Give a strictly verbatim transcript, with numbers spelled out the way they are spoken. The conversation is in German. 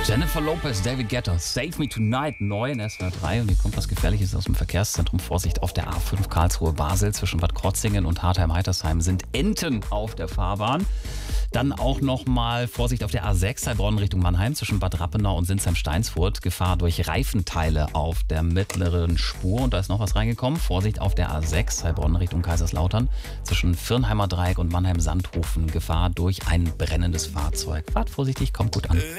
Jennifer Lopez, David Guetta, Save Me Tonight, neu in S W R drei. Und hier kommt was Gefährliches aus dem Verkehrszentrum. Vorsicht auf der A fünf Karlsruhe-Basel zwischen Bad Krotzingen und Hartheim-Heitersheim sind Enten auf der Fahrbahn. Dann auch nochmal Vorsicht auf der A sechs Heilbronn Richtung Mannheim zwischen Bad Rappenau und Sinsheim-Steinsfurt. Gefahr durch Reifenteile auf der mittleren Spur. Und da ist noch was reingekommen. Vorsicht auf der A sechs Heilbronn Richtung Kaiserslautern zwischen Firnheimer Dreieck und Mannheim-Sandhofen. Gefahr durch ein brennendes Fahrzeug. Fahrt vorsichtig, kommt gut an.